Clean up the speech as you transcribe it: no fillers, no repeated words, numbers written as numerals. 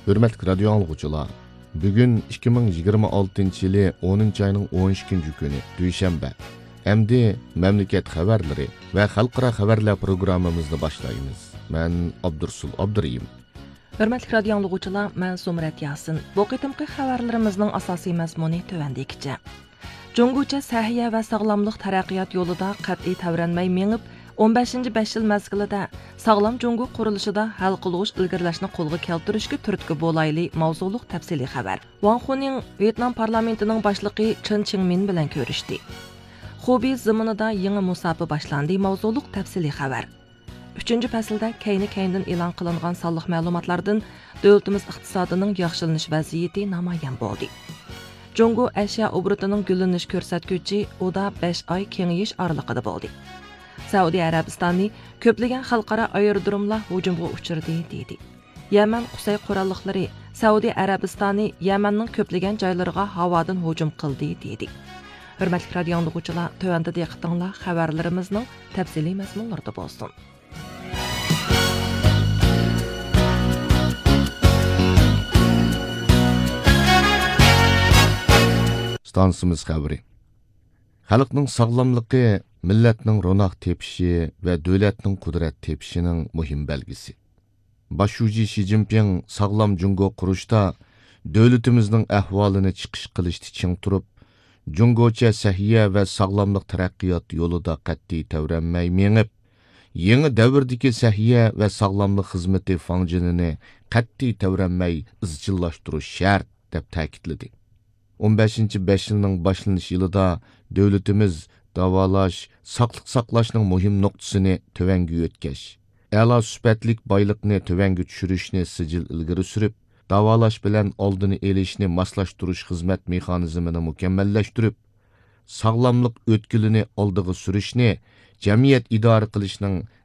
Hürmetli radyo anlıqçılar, bugün 2026 yılı 10. ayının 12. günü, Düşenbe. Emdi memleket haberleri ve halkara haberler programımızda başlayımız. Ben Abdursul Abduriyim. Hürmetli radyo anlıqçılar, ben Sumret Yasin. Bu qitimqi xabarlarimizning asosiy mazmuni tövəndikcə. Cungucha sahiya və sağlamlıq taraqqiyat yolida qat'iy tavranmay mengib, 15-5 yil mezgilida sağlam Jungu qurilishida hal qilg'uch ilgirlashni qo'lga keltirishga turtki bo'layli mavzuliq tafsiliy xabar. Wang Huning Vyetnam parlamentining boshlig'i Chen Chingmin bilan ko'rishdi. Xubi zamonida yangi musobaqa boshlandi mavzuliq tafsiliy xabar. 3-cü fəsildə keyni-keyindən e'lon qilingan sonliq ma'lumotlardan davlatimiz iqtisodining yaxshilanish vaziyati namoyon bo'ldi. Jungu ashyo obrutining gullanish ko'rsatkichi oda 5 oy kengayish oralig'ida bo'ldi. Saudiya Arabistoni ko'plagan xalqaro aerodromlar hujumga uchirdi dedi. Yaman Qusay qurolliqlari Saudiya Arabistoni Yamanning ko'plagan joylariga havodan hujum qildi dedi. Hurmatli radio anlıqçılar, tövəndə diqqətinizlə xəbərlərimizin təfsili məzmunlarında bolsun. Stansımız xəbəri. Xalqның sağlamlıqı milletning ro'naq tepishi va davlatning qudrat tepishining muhim belgisi. Başuji Xi Jinping sağlam Jungo qurishda davlatimizning ahvolini chiqish qilishda ching turib, Jungocha sahiya va sağlamlik taraqqiyot yo'lida qat'iy tavranmay mengib, yangi davrdagi sahiya va sağlamlik xizmati fanjinini qat'iy tavranmay izchillashtirish shart deb ta'kidladi. 15-5 yilning boshlanish yilida davlatimiz davolash, saqliq saqlashning muhim nuqtasini tövəngi yetkash, a'lo sifatlik boyliqni tövəngi tushirishni sijil ilgari surib, davolash bilan oldini elishni moslashtirish xizmat mexanizmini mukammallashtirib, sog'lomlik o'tkilini oldiga surishni jamiyat idora qilishning